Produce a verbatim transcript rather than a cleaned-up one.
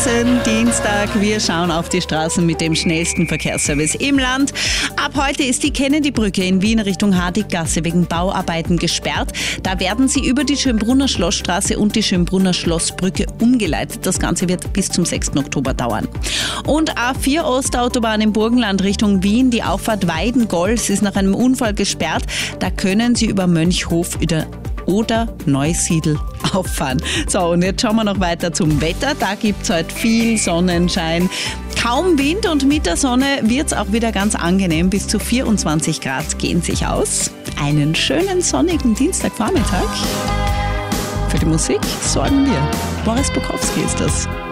Rosendienstag. Wir schauen auf die Straßen mit dem schnellsten Verkehrsservice im Land. Ab heute ist die Kennedy-Brücke in Wien Richtung Hardiggasse wegen Bauarbeiten gesperrt. Da werden sie über die Schönbrunner Schlossstraße und die Schönbrunner Schlossbrücke umgeleitet. Das Ganze wird bis zum sechsten Oktober dauern. Und A vier Ostautobahn im Burgenland Richtung Wien. Die Auffahrt Weiden-Golz ist nach einem Unfall gesperrt. Da können Sie über Mönchhof wieder oder Neusiedl auffahren. So, und jetzt schauen wir noch weiter zum Wetter. Da gibt es heute viel Sonnenschein. Kaum Wind und mit der Sonne wird es auch wieder ganz angenehm. Bis zu vierundzwanzig Grad gehen sich aus. Einen schönen sonnigen Dienstagvormittag. Für die Musik sorgen wir. Boris Bukowski ist das.